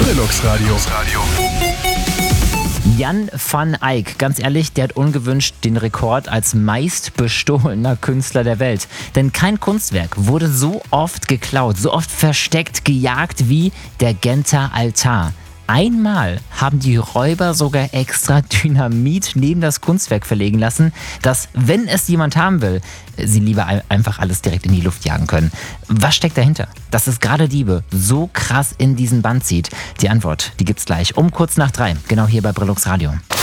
Brillux Radio. Jan van Eyck, ganz ehrlich, der hat ungewünscht den Rekord als meist bestohlener Künstler der Welt. Denn kein Kunstwerk wurde so oft geklaut, so oft versteckt, gejagt wie der Genter Altar. Einmal haben die Räuber sogar extra Dynamit neben das Kunstwerk verlegen lassen, dass, wenn es jemand haben will, sie lieber einfach alles direkt in die Luft jagen können. Was steckt dahinter? Dass es gerade Diebe so krass in diesen Bann zieht? Die Antwort, die gibt's gleich um kurz nach 3, genau hier bei Brillux Radio.